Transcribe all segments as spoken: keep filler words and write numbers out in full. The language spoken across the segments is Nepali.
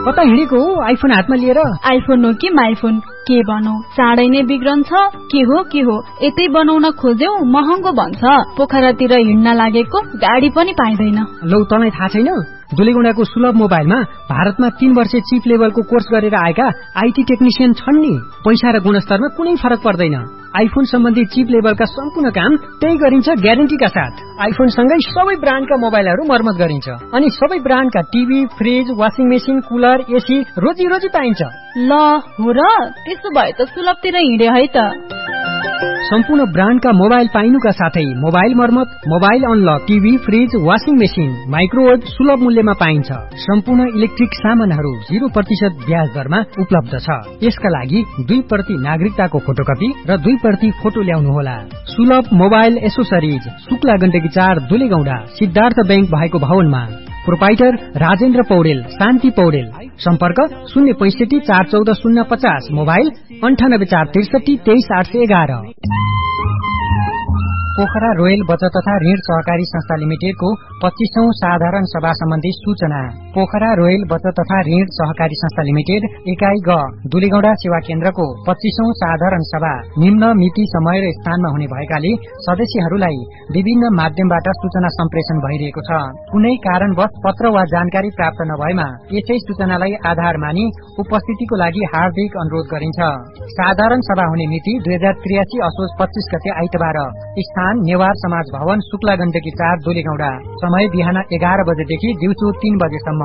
कता हिँडेको हो आइफोन हातमा लिएर? आइफोन हो कि माइफोन के बनाऊ, चाँडै नै बिग्रन्छ। के हो के हो यतै बनाउन खोज्यौ महँगो भन्छ। पोखरातिर हिँड्न लागेको गाडी पनि पाइँदैन। लौ तँलाई थाहा छैन? दुलेगौंडाको सुलभ मोबाइलमा भारतमा तीन वर्ष चिप लेभलको कोर्स गरेर आएका आईटी टेक्निशियन छन् नि। पैसा र गुणस्तरमा कुनै फरक पर्दैन। आइफोन सम्बन्धी चिप लेभलका सम्पूर्ण काम त्यही गरिन्छ ग्यारेन्टीका साथ। आइफोन सँगै सबै ब्रान्डका मोबाइलहरू मर्मत गरिन्छ अनि सबै ब्रान्डका TV, fridge, washing machine, cooler, AC रोजी रोजी पाइन्छ। ल हो र, त्यसो भए त सुलभतिर हिँडे है त। सम्पूर्ण ब्रान्डका मोबाइल पाइनुका साथै मोबाइल मर्मत, mobile unlock, TV, fridge, washing machine, microwave सुलभ मूल्यमा पाइन्छ। सम्पूर्ण इलेक्ट्रिक सामानहरू जीरो प्रतिशत ब्याज दरमा उपलब्ध छ। यसका लागि दुई प्रति नागरिकताको फोटोकपी र दुई प्रति फोटो ल्याउनुहोला। सुलभ मोबाइल एसोसरिज, शुक्ला गण्डकी चार, दुलेगौंडा, सिद्धार्थ बैंक भएको भवनमा। प्रोपाइटर राजेन्द्र पौडेल, शान्ति पौडेल। सम्पर्क शून्य पैंसठी चार चौध शून्य पचास, मोबाइल अन्ठानब्बे चार त्रिसठी तेइस आठ सय एघार। पोखरा रोयल बचत तथा ऋण सहकारी संस्था लिमिटेडको पच्चीसौं साधारण सभा सम्बन्धी सूचना। पोखरा रोयल बचत तथा ऋण सहकारी संस्था लिमिटेड इकाइ ग दुलेगौंडा सेवा केन्द्रको पच्चीसौं साधारण सभा निम्न मिति, समय र स्थानमा हुने भएकाले सदस्यहरूलाई विभिन्न माध्यमबाट सूचना सम्प्रेषण भइरहेको छ। कुनै कारणवश पत्र वा जानकारी प्राप्त नभएमा यसै सूचनालाई आधार मानि उपस्थितिको लागि हार्दिक अनुरोध गरिन्छ। साधारण सभा हुने मिति दुई हजार त्रियासी असोज पच्चीस गते आइतबार। स्थान नेवार समाज भवन, शुक्ला गण्डकी चार, दुलेगौंडा। समय बिहान एघार बजेदेखि दिउँसो तीन बजेसम्म।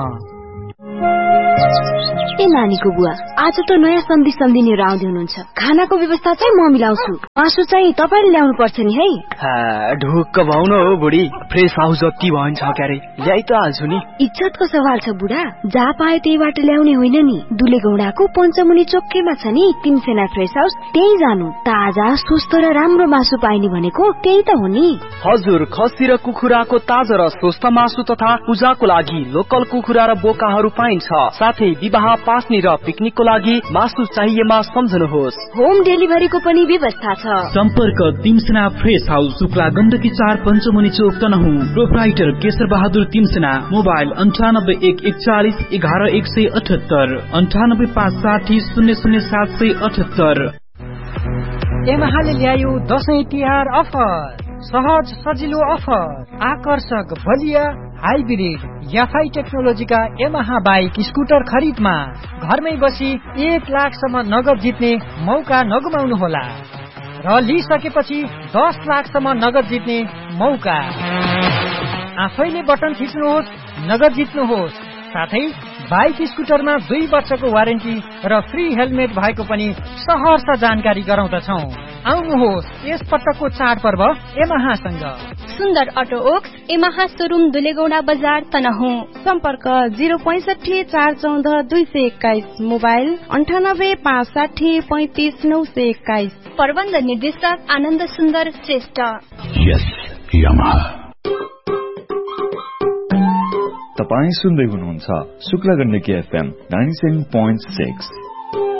ए नानीको बुवा, आज त नयाँ सन्धि सम्झिनेहरू आउँदै हुनुहुन्छ। खानाको व्यवस्था चाहिँ म मिलाउँछु। मासु चाहिँ तपाईँले ल्याउनु पर्छ नि है। ढुक्क भाउन हो बुढी, फ्रेस हाउस जति भन्छ क्यारे ल्याइ त हाल्छु नि। इज्जतको सवाल छ बुढा, जहाँ पायो त्यहीबाट ल्याउने होइन नि। दुलेगौंडाको पञ्चमुनि चोकैमा छ नि तीनसेना फ्रेस हाउस, त्यही जानु। ताजा, स्वस्थ र राम्रो मासु पाइने भनेको त्यही त हो नि। हजुर, खसी र कुखुराको ताजा र स्वस्थ मासु तथा पूजाको लागि लोकल कुखुरा र बोकाहरू पाइन्छ। साथै विवाह, पास्नी र पिकनिकको लागि मासु चाहिएमा सम्झनुहोस्। होम डेलिभरीको पनि व्यवस्था छ। सम्पर्क तीनसेना फ्रेस हाउस, शुक्ला गण्डकी चार, पञ्चमुनि चोक, तनहुँ। प्रोप्राइटर केशर बहादुर तीनसेना। मोबाइल अन्ठानब्बे एक एकचालिस एघार एक सय अठहत्तर, अन्ठानब्बे पाँच साठी शून्य शून्य सात सय अठहत्तर। एमाहाले ल्यायो दशैं तिहार अफर। सहज सजिलो अफर, आकर्षक बलिया हाइब्रिड याफाई टेक्नोलोजीका यामाहा बाइक स्कुटर खरिदमा घरमै बसी एक लाखसम्म नगद जित्ने मौका नगुमाउनुहोला र लिइसकेपछि दस लाखसम्म नगद जित्ने मौका। आफैले बटन थिच्नुहोस्, नगद जित्नुहोस्। साथै बाइक स्कुटरमा दुई वर्षको वारेन्टी र फ्री हेलमेट भएको पनि सहर्ष जानकारी गराउँदछौं। आउनुहोस् यस पटकको चाडपर्व यामाहासँग। सुन्दर auto Woakes, Yamaha showroom, Dulegaunda बजार, तनहुँ। सम्पर्क जिरो पैंसठी चार चौध दुई सय एक्काइस, मोबाइल अन्ठानब्बे पाँच साठी पैंतिस नौ सय एक्काइस। प्रबन्ध निर्देशक आनन्द सुन्दर श्रेष्ठ। यस यामाहा। तपाईँ सुन्दै हुनुहुन्छ Shukla Gandaki FM ninety seven point six.